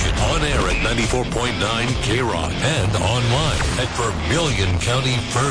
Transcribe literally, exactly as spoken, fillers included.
station. On air at ninety-four point nine K-Rock and online at Vermilion County First.